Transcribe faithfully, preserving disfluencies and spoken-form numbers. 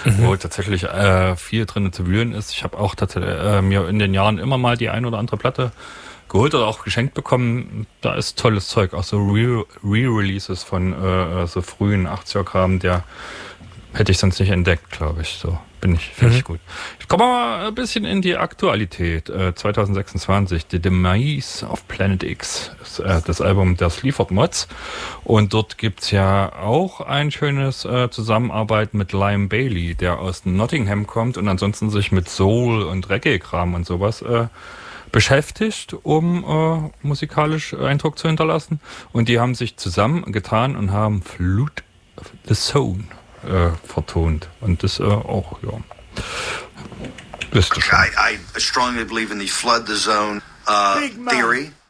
mhm. wo tatsächlich äh, viel drin zu wühlen ist. Ich habe auch tatsächlich äh, mir in den Jahren immer mal die ein oder andere Platte geholt oder auch geschenkt bekommen. Da ist tolles Zeug, auch so Re- Re-Releases von äh, so frühen achtziger-Kram, der hätte ich sonst nicht entdeckt, glaube ich. So bin ich völlig mhm. gut. Ich komme mal ein bisschen in die Aktualität. Äh, zwanzig sechsundzwanzig, The Demise of Planet X, ist, äh, das Album der Sleaford Mods. Und dort gibt's ja auch ein schönes äh, Zusammenarbeit mit Liam Bailey, der aus Nottingham kommt und ansonsten sich mit Soul und Reggae-Kram und sowas äh, beschäftigt, um äh, musikalisch Eindruck zu hinterlassen. Und die haben sich zusammengetan und haben Flute the Zone Äh, vertont. Und das äh, auch, ja. I, I strongly believe in the flood the zone uh, theory.